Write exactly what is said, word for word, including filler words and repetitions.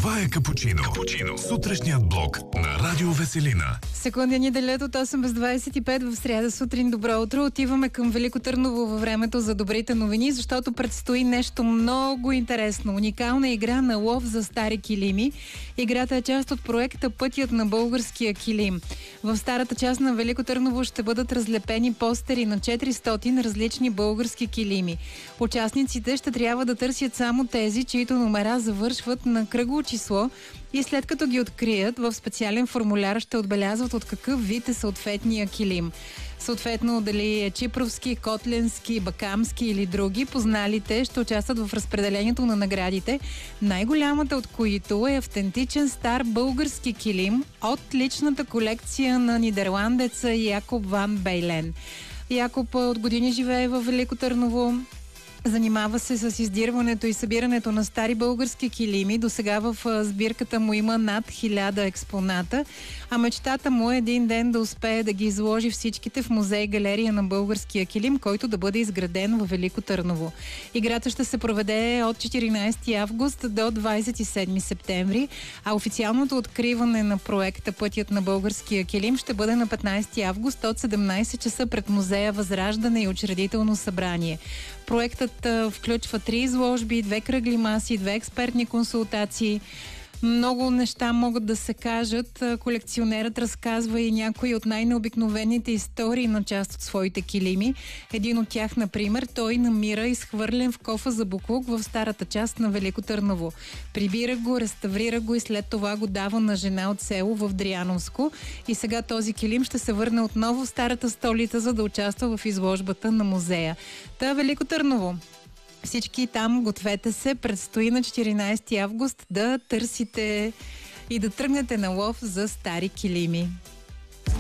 Това е Капучино. Капучино. Сутрешният блок на Радио Веселина. Секунди ни делят от осем без двадесет и пет в сряда сутрин. Добро утро. Отиваме към Велико Търново във времето за добрите новини, защото предстои нещо много интересно. Уникална игра на лов за стари килими. Играта е част от проекта Пътят на българския килим. В старата част на Велико Търново ще бъдат разлепени постери на четиристотин различни български килими. Участниците ще трябва да търсят само тези, чието номера завършват на кръгло число, и след като ги открият, в специален формуляр ще отбелязват от какъв вид е съответния килим. Съответно, дали е чипровски, котленски, бакамски или други, позналите ще участват в разпределението на наградите, най-голямата от които е автентичен стар български килим от личната колекция на нидерландеца Якоб ван Бейлен. Якоб от години живее във Велико Търново. Занимава се с издирването и събирането на стари български килими. До сега в сбирката му има над хиляда експоната, а мечтата му е един ден да успее да ги изложи всичките в музей-галерия на българския килим, който да бъде изграден в Велико Търново. Играта ще се проведе от четиринадесети август до двадесет и седми септември, а официалното откриване на проекта Пътят на българския килим ще бъде на петнадесети август от седемнадесет часа пред музея Възраждане и учредително събрание. Проектът а, включва три изложби, две кръгли маси, две експертни консултации. Много неща могат да се кажат. Колекционерът разказва и някои от най-необикновените истории на част от своите килими. Един от тях, например, той намира изхвърлен в кофа за боклук в старата част на Велико Търново. Прибира го, реставрира го и след това го дава на жена от село в Дряновско. И сега този килим ще се върне отново в старата столица, за да участва в изложбата на музея. Та Велико Търново. Всички там гответе се, предстои на четиринадесети август да търсите и да тръгнете на лов за стари килими.